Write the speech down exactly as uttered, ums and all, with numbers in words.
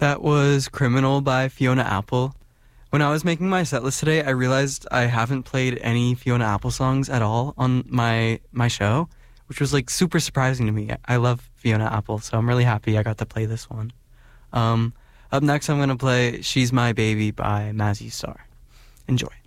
That was Criminal by Fiona Apple. When I was making my set list today, I realized I haven't played any Fiona Apple songs at all on my my show, which was like super surprising to me. I love Fiona Apple, so I'm really happy I got to play this one. Um, up next, I'm going to play She's My Baby by Mazzy Star. Enjoy.